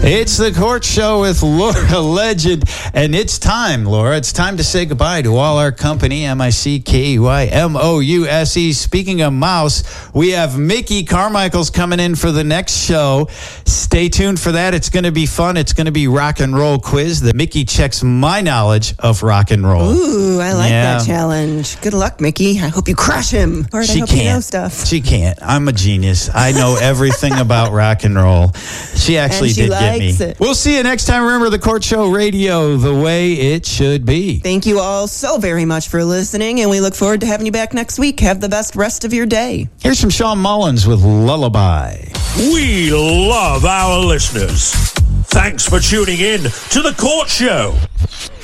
It's the Court Show with Laura Legend, and it's time, Laura. It's time to say goodbye to all our company, MICKEYMOUSE. Speaking of mouse, we have Mickey Carmichael's coming in for the next show. Stay tuned for that. It's going to be fun. It's going to be rock and roll quiz. The Mickey checks my knowledge of rock and roll. Ooh, I like that challenge. Good luck, Mickey. I hope you crush him. Or I hope you know stuff. She can't. I'm a genius. I know everything about rock and roll. She actually did get me. It. We'll see you next time. Remember, the Court Show Radio, the way it should be. Thank you all so very much for listening, and we look forward to having you back next week. Have the best rest of your day. Here's some Sean Mullins with Lullaby. We love our listeners. Thanks for tuning in to The Court Show.